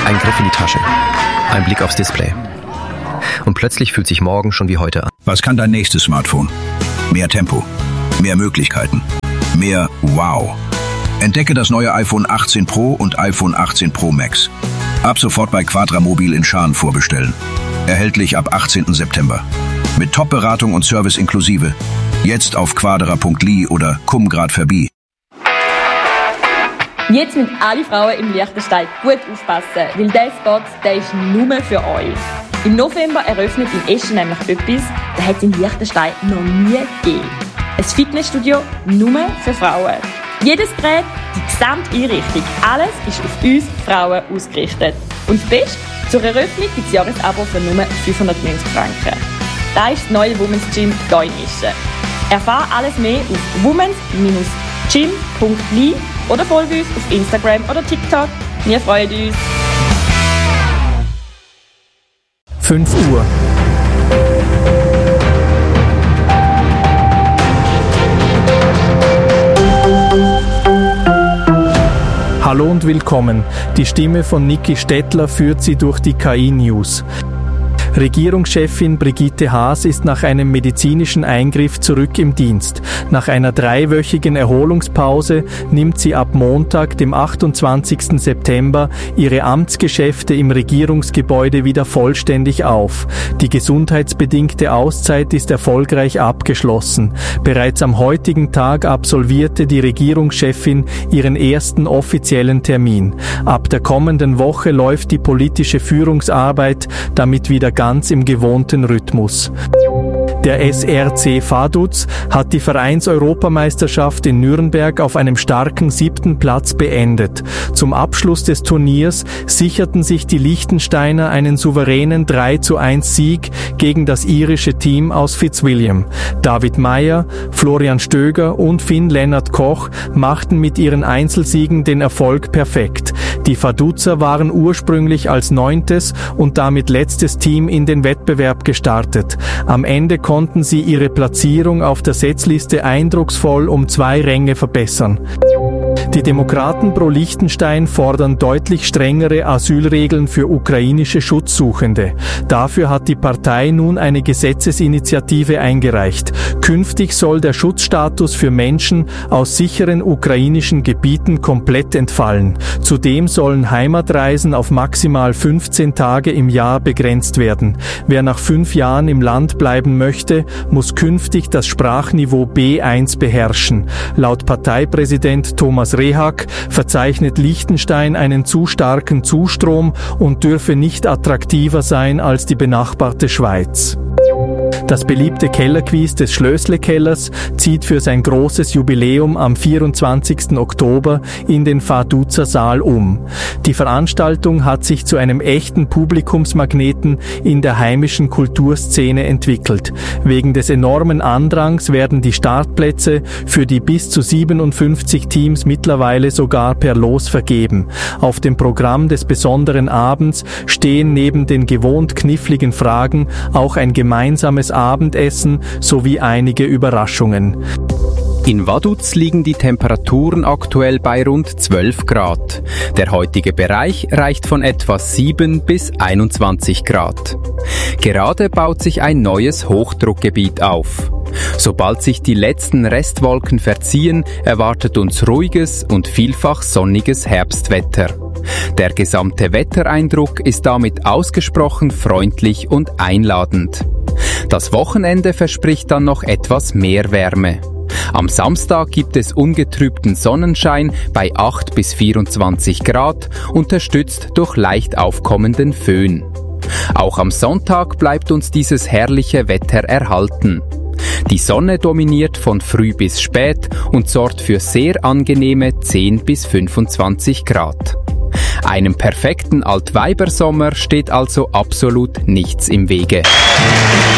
Ein Griff in die Tasche. Ein Blick aufs Display. Und plötzlich fühlt sich morgen schon wie heute an. Was kann dein nächstes Smartphone? Mehr Tempo, mehr Möglichkeiten, mehr Wow. Entdecke das neue iPhone 18 Pro und iPhone 18 Pro Max. Ab sofort bei Quadramobil in Schaan vorbestellen. Erhältlich ab 18. September. Mit Top-Beratung und Service inklusive. Jetzt auf quadra.li oder komm grad vorbei. Jetzt müssen alle Frauen im Liechtenstein gut aufpassen, weil dieser Spot, der ist nur für euch. Im November eröffnet in Eschen nämlich etwas, das hat es in Liechtenstein noch nie gegeben. Ein Fitnessstudio nur für Frauen. Jedes Gerät, die gesamte Einrichtung, alles ist auf uns Frauen ausgerichtet. Und das Beste, zur Eröffnung gibt es Jahresabo für nur 590 Franken. Das ist das neue Women's Gym hier in Eschen. Erfahre alles mehr auf womens-gym.li oder folge uns auf Instagram oder TikTok. Wir freuen uns. 5 Uhr. Hallo und willkommen. Die Stimme von Niki Stettler führt Sie durch die KI-News. Regierungschefin Brigitte Haas ist nach einem medizinischen Eingriff zurück im Dienst. Nach einer 3-wöchigen Erholungspause nimmt sie ab Montag, dem 28. September, ihre Amtsgeschäfte im Regierungsgebäude wieder vollständig auf. Die gesundheitsbedingte Auszeit ist erfolgreich abgeschlossen. Bereits am heutigen Tag absolvierte die Regierungschefin ihren ersten offiziellen Termin. Ab der kommenden Woche läuft die politische Führungsarbeit damit wieder ganz im gewohnten Rhythmus. Der SRC Vaduz hat die Vereins-Europameisterschaft in Nürnberg auf einem starken 7. Platz beendet. Zum Abschluss des Turniers sicherten sich die Liechtensteiner einen souveränen 3:1 Sieg gegen das irische Team aus Fitzwilliam. David Meyer, Florian Stöger und Finn-Lennart Koch machten mit ihren Einzelsiegen den Erfolg perfekt. Die Vaduzer waren ursprünglich als 9. und damit letztes Team in den Wettbewerb gestartet. Am Ende konnten sie ihre Platzierung auf der Setzliste eindrucksvoll um 2 Ränge verbessern. Die Demokraten pro Liechtenstein fordern deutlich strengere Asylregeln für ukrainische Schutzsuchende. Dafür hat die Partei nun eine Gesetzesinitiative eingereicht. Künftig soll der Schutzstatus für Menschen aus sicheren ukrainischen Gebieten komplett entfallen. Zudem sollen Heimatreisen auf maximal 15 Tage im Jahr begrenzt werden. Wer nach 5 Jahren im Land bleiben möchte, muss künftig das Sprachniveau B1 beherrschen. Laut Parteipräsident Thomas Rehak verzeichnet Liechtenstein einen zu starken Zustrom und dürfe nicht attraktiver sein als die benachbarte Schweiz. Das beliebte Kellerquiz des Schlößle-Kellers zieht für sein großes Jubiläum am 24. Oktober in den Vaduzer Saal um. Die Veranstaltung hat sich zu einem echten Publikumsmagneten in der heimischen Kulturszene entwickelt. Wegen des enormen Andrangs werden die Startplätze für die bis zu 57 Teams mittlerweile sogar per Los vergeben. Auf dem Programm des besonderen Abends stehen neben den gewohnt kniffligen Fragen auch ein gemeinsames Abendessen sowie einige Überraschungen. In Vaduz liegen die Temperaturen aktuell bei rund 12 Grad. Der heutige Bereich reicht von etwa 7 bis 21 Grad. Gerade baut sich ein neues Hochdruckgebiet auf. Sobald sich die letzten Restwolken verziehen, erwartet uns ruhiges und vielfach sonniges Herbstwetter. Der gesamte Wettereindruck ist damit ausgesprochen freundlich und einladend. Das Wochenende verspricht dann noch etwas mehr Wärme. Am Samstag gibt es ungetrübten Sonnenschein bei 8 bis 24 Grad, unterstützt durch leicht aufkommenden Föhn. Auch am Sonntag bleibt uns dieses herrliche Wetter erhalten. Die Sonne dominiert von früh bis spät und sorgt für sehr angenehme 10 bis 25 Grad. Einem perfekten Altweibersommer steht also absolut nichts im Wege.